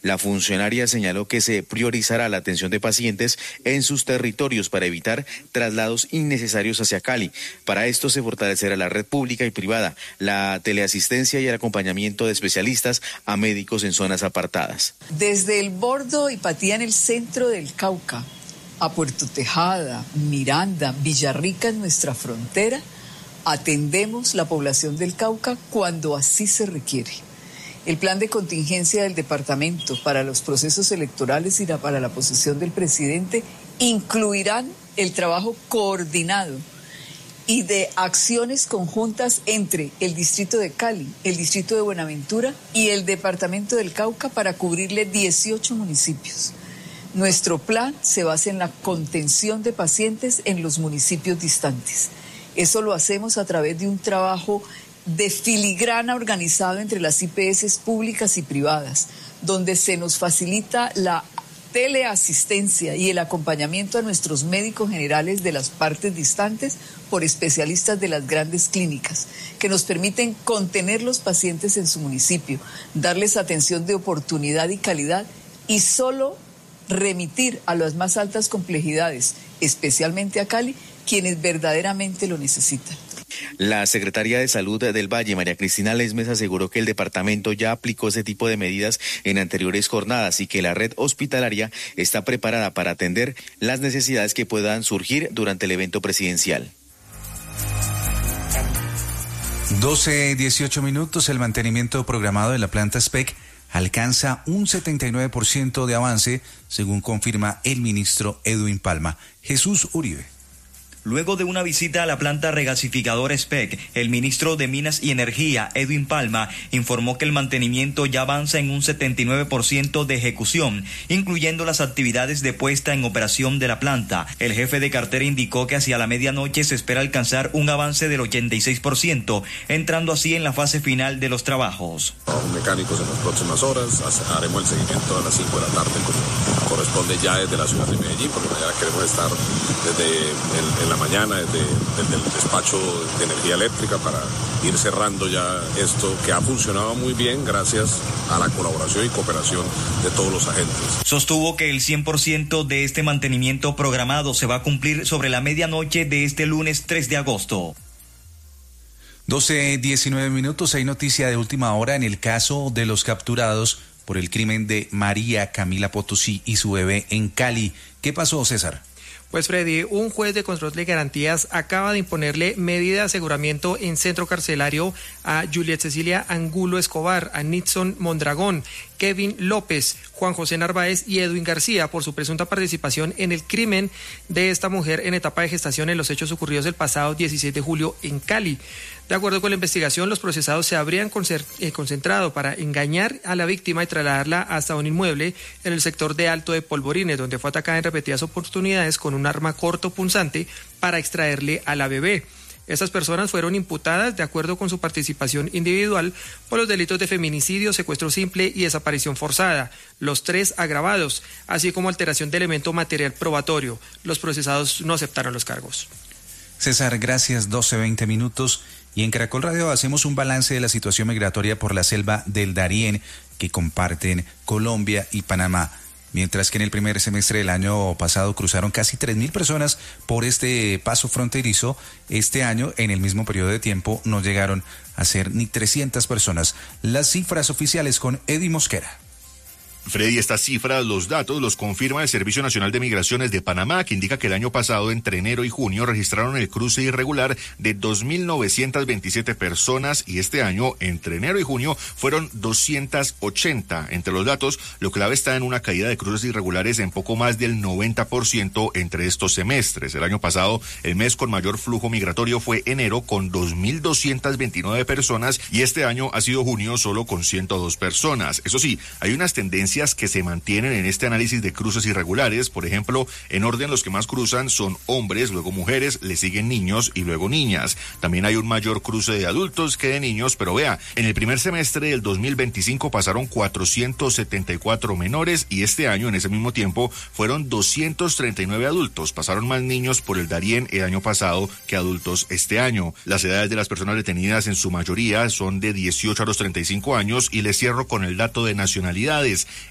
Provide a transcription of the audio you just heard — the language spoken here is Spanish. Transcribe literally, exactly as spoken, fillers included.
La funcionaria señaló que se priorizará la atención de pacientes en sus territorios para evitar traslados innecesarios hacia Cali. Para esto se fortalecerá la red pública y privada, la teleasistencia y el acompañamiento de especialistas a médicos en zonas apartadas. Desde el Bordo y Patía en el centro del Cauca, a Puerto Tejada, Miranda, Villarrica en nuestra frontera, atendemos la población del Cauca cuando así se requiere. El plan de contingencia del departamento para los procesos electorales y la, para la posesión del presidente incluirán el trabajo coordinado y de acciones conjuntas entre el distrito de Cali, el distrito de Buenaventura y el departamento del Cauca para cubrirle dieciocho municipios. Nuestro plan se basa en la contención de pacientes en los municipios distantes. Eso lo hacemos a través de un trabajo de filigrana organizado entre las I P S públicas y privadas, donde se nos facilita la teleasistencia y el acompañamiento a nuestros médicos generales de las partes distantes por especialistas de las grandes clínicas, que nos permiten contener los pacientes en su municipio, darles atención de oportunidad y calidad y solo remitir a las más altas complejidades, especialmente a Cali, quienes verdaderamente lo necesitan. La secretaria de Salud del Valle, María Cristina Lesmes, aseguró que el departamento ya aplicó ese tipo de medidas en anteriores jornadas y que la red hospitalaria está preparada para atender las necesidades que puedan surgir durante el evento presidencial. doce dieciocho minutos, el mantenimiento programado de la planta S P E C alcanza un setenta y nueve por ciento de avance, según confirma el ministro Edwin Palma. Jesús Uribe. Luego de una visita a la planta regasificadora S P E C, el ministro de Minas y Energía, Edwin Palma, informó que el mantenimiento ya avanza en un setenta y nueve por ciento de ejecución, incluyendo las actividades de puesta en operación de la planta. El jefe de cartera indicó que hacia la medianoche se espera alcanzar un avance del ochenta y seis por ciento, entrando así en la fase final de los trabajos. Los mecánicos en las próximas horas, haremos el seguimiento a las cinco de la tarde, como corresponde ya desde la ciudad de Medellín, porque mañana queremos estar desde el, el la mañana desde, desde el despacho de energía eléctrica para ir cerrando ya esto que ha funcionado muy bien gracias a la colaboración y cooperación de todos los agentes. Sostuvo que el cien por ciento de este mantenimiento programado se va a cumplir sobre la medianoche de este lunes tres de agosto. doce diecinueve minutos, hay noticia de última hora en el caso de los capturados por el crimen de María Camila Potosí y su bebé en Cali. ¿Qué pasó, César? Pues Freddy, un juez de control de garantías acaba de imponerle medida de aseguramiento en centro carcelario a Juliet Cecilia Angulo Escobar, a Nixon Mondragón, Kevin López, Juan José Narváez y Edwin García por su presunta participación en el crimen de esta mujer en etapa de gestación en los hechos ocurridos el pasado dieciséis de julio en Cali. De acuerdo con la investigación, los procesados se habrían concentrado para engañar a la víctima y trasladarla hasta un inmueble en el sector de Alto de Polvorines, donde fue atacada en repetidas oportunidades con un arma corto punzante para extraerle a la bebé. Estas personas fueron imputadas, de acuerdo con su participación individual, por los delitos de feminicidio, secuestro simple y desaparición forzada, los tres agravados, así como alteración de elemento material probatorio. Los procesados no aceptaron los cargos. César, gracias. doce veinte minutos. Y en Caracol Radio hacemos un balance de la situación migratoria por la selva del Darién que comparten Colombia y Panamá. Mientras que en el primer semestre del año pasado cruzaron casi tres mil personas por este paso fronterizo, este año, en el mismo periodo de tiempo, no llegaron a ser ni trescientas personas. Las cifras oficiales con Eddie Mosquera. Freddy, estas cifras, los datos, los confirma el Servicio Nacional de Migraciones de Panamá, que indica que el año pasado, entre enero y junio, registraron el cruce irregular de dos mil novecientas veintisiete personas y este año, entre enero y junio, fueron doscientas ochenta. Entre los datos, lo clave está en una caída de cruces irregulares en poco más del noventa por ciento entre estos semestres. El año pasado, el mes con mayor flujo migratorio fue enero con dos mil doscientas veintinueve personas y este año ha sido junio solo con ciento dos personas. Eso sí, hay unas tendencias que se mantienen en este análisis de cruces irregulares. Por ejemplo, en orden los que más cruzan son hombres, luego mujeres, le siguen niños y luego niñas. También hay un mayor cruce de adultos que de niños, pero vea, en el primer semestre del dos mil veinticinco pasaron cuatrocientos setenta y cuatro menores y este año en ese mismo tiempo fueron doscientos treinta y nueve adultos. Pasaron más niños por el Darién el año pasado que adultos este año. Las edades de las personas detenidas en su mayoría son de dieciocho a los treinta y cinco años y les cierro con el dato de nacionalidades.